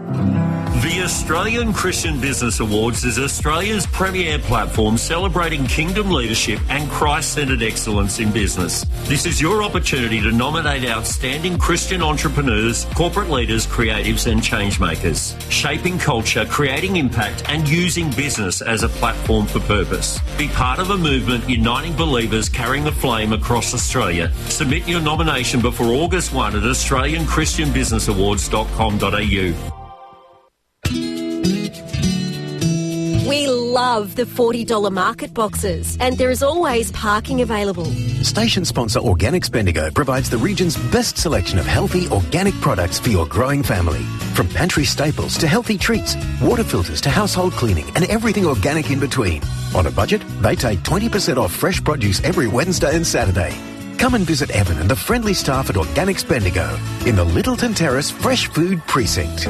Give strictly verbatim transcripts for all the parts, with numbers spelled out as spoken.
The Australian Christian Business Awards is Australia's premier platform celebrating kingdom leadership and Christ-centred excellence in business. This is your opportunity to nominate outstanding Christian entrepreneurs, corporate leaders, creatives and changemakers, shaping culture, creating impact and using business as a platform for purpose. Be part of a movement uniting believers carrying the flame across Australia. Submit your nomination before August first at australian christian business awards dot com dot a u. We love the forty dollars market boxes, and there is always parking available. Station sponsor Organics Bendigo provides the region's best selection of healthy organic products for your growing family. From pantry staples to healthy treats, water filters to household cleaning, and everything organic in between. On a budget, they take twenty percent off fresh produce every Wednesday and Saturday. Come and visit Evan and the friendly staff at Organics Bendigo in the Littleton Terrace Fresh Food Precinct.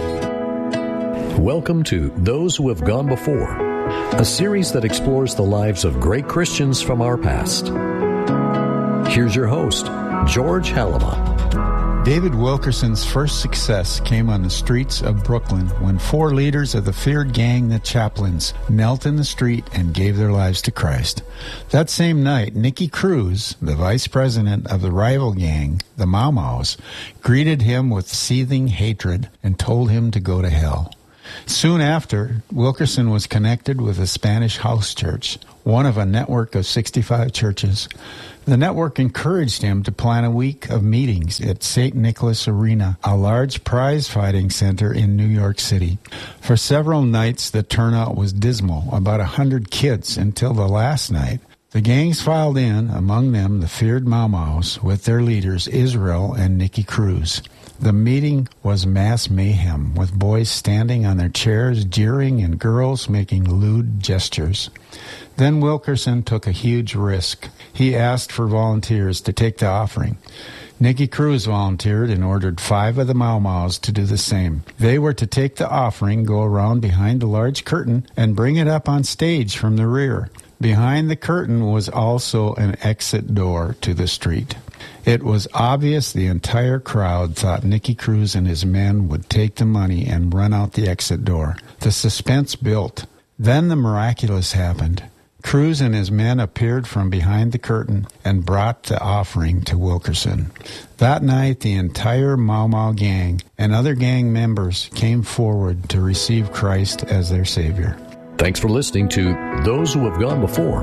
Welcome to Those Who Have Gone Before, a series that explores the lives of great Christians from our past. Here's your host, George Halama. David Wilkerson's first success came on the streets of Brooklyn when four leaders of the feared gang, the Chaplains, knelt in the street and gave their lives to Christ. That same night, Nicky Cruz, the vice president of the rival gang, the Mau Maus, greeted him with seething hatred and told him to go to hell. Soon after, Wilkerson was connected with a Spanish house church, one of a network of sixty-five churches. The network encouraged him to plan a week of meetings at Saint Nicholas Arena, a large prize-fighting center in New York City. For several nights, the turnout was dismal, about a hundred kids, until the last night. The gangs filed in, among them the feared Mau Maus, with their leaders Israel and Nicky Cruz. The meeting was mass mayhem, with boys standing on their chairs, jeering, and girls making lewd gestures. Then Wilkerson took a huge risk. He asked for volunteers to take the offering. Nicky Cruz volunteered and ordered five of the Mau Maus to do the same. They were to take the offering, go around behind the large curtain, and bring it up on stage from the rear. Behind the curtain was also an exit door to the street. It was obvious the entire crowd thought Nicky Cruz and his men would take the money and run out the exit door. The suspense built. Then the miraculous happened. Cruz and his men appeared from behind the curtain and brought the offering to Wilkerson. That night, the entire Mau Mau gang and other gang members came forward to receive Christ as their Savior. Thanks for listening to Those Who Have Gone Before.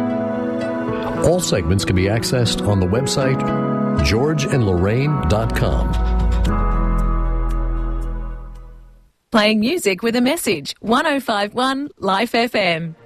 All segments can be accessed on the website george and lorraine dot com. Playing music with a message. one oh five point one Life F M.